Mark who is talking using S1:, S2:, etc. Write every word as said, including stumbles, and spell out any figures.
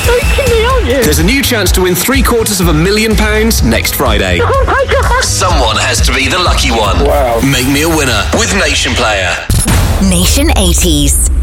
S1: joking me, aren't you?
S2: There's a new chance to win three quarters of a million pounds next Friday.
S1: Oh my God.
S3: Someone has to be the lucky one.
S4: Wow.
S3: Make me a winner with Nation Player.
S5: Nation eighties.